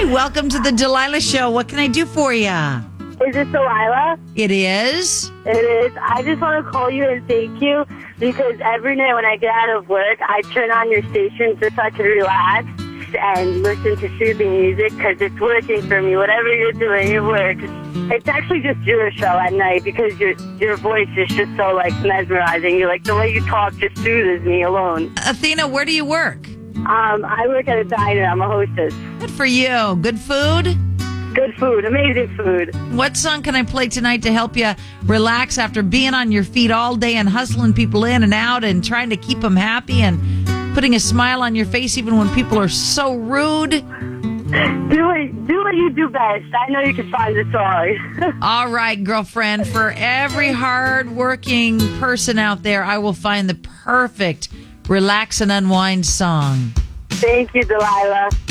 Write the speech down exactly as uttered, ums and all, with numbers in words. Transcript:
welcome to the Delilah Show. What can I do for you? Is this Delilah? It is. It is. I just want to call you and thank you because every night when I get out of work, I turn on your station just so I can relax and listen to soothing music because it's working for me. Whatever you're doing, it works. It's actually just your show at night because your your voice is just so, like, mesmerizing. You're like, the way you talk just soothes me alone. Athena, where do you work? Um, I work at a diner. I'm a hostess. Good for you. Good food? Good food. Amazing food. What song can I play tonight to help you relax after being on your feet all day and hustling people in and out and trying to keep them happy and putting a smile on your face even when people are so rude? Do what, do what you do best. I know you can find the song. All right, girlfriend. For every hard-working person out there, I will find the perfect relax and unwind song. Thank you, Delilah.